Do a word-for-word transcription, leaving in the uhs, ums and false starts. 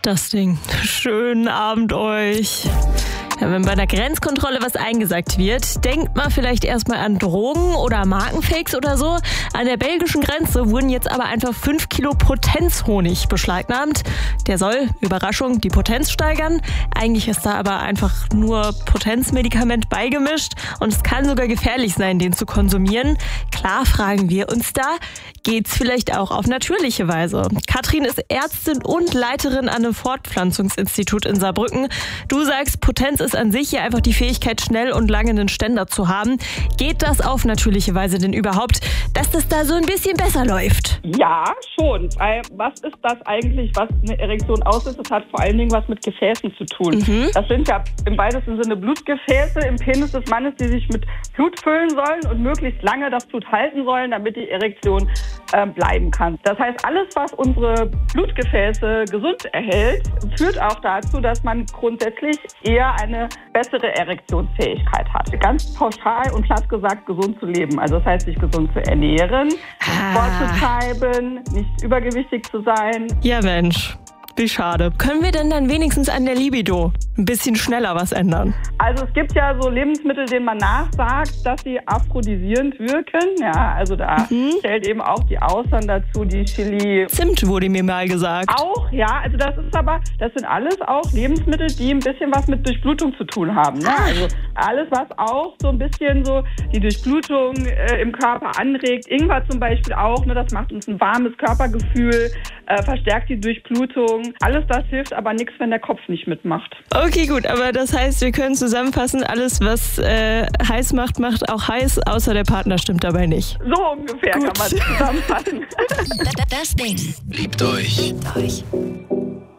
Das Ding. Schönen Abend euch. Ja, wenn bei einer Grenzkontrolle was eingesackt wird, denkt man vielleicht erstmal an Drogen oder Markenfakes oder so. An der belgischen Grenze wurden jetzt aber einfach fünf Kilo Potenzhonig beschlagnahmt. Der soll, Überraschung, die Potenz steigern. Eigentlich ist da aber einfach nur Potenzmedikament beigemischt und es kann sogar gefährlich sein, den zu konsumieren. Klar fragen wir uns da, geht's vielleicht auch auf natürliche Weise? Katrin ist Ärztin und Leiterin an einem Fortpflanzungsinstitut in Saarbrücken. Du sagst, Potenz ist an sich ja einfach die Fähigkeit, schnell und lange einen Ständer zu haben. Geht das auf natürliche Weise denn überhaupt, dass das da so ein bisschen besser läuft? Ja, schon. Weil was ist das eigentlich, was eine Erektion auslöst? Das hat vor allen Dingen was mit Gefäßen zu tun. Mhm. Das sind ja im weitesten Sinne Blutgefäße im Penis des Mannes, die sich mit Blut füllen sollen und möglichst lange das Blut halten sollen, damit die Erektion äh, bleiben kann. Das heißt, alles, was unsere Blutgefäße gesund erhält, führt auch dazu, dass man grundsätzlich eher eine bessere Erektionsfähigkeit hat. Ganz pauschal und platt gesagt, gesund zu leben. Also das heißt, sich gesund zu ernähren, Ah. Sport zu treiben, nicht übergewichtig zu sein. Ja Mensch, wie schade. Können wir denn dann wenigstens an der Libido ein bisschen schneller was ändern? Also es gibt ja so Lebensmittel, denen man nachsagt, dass sie aphrodisierend wirken. Ja, also da Mhm. zählt eben auch die Austern dazu, die Chili. Zimt wurde mir mal gesagt. Auch, ja, also das ist aber, das sind alles auch Lebensmittel, die ein bisschen was mit Durchblutung zu tun haben. Ne? Also alles, was auch so ein bisschen so die Durchblutung äh, im Körper anregt. Ingwer zum Beispiel auch, ne? Das macht uns ein warmes Körpergefühl, äh, verstärkt die Durchblutung. Alles das hilft aber nichts, wenn der Kopf nicht mitmacht. Okay, gut, aber das heißt, wir können zusammenfassen, alles, was äh, heiß macht, macht auch heiß, außer der Partner stimmt dabei nicht. So ungefähr Gut. kann man es zusammenfassen. Das Ding. Liebt euch. Euch.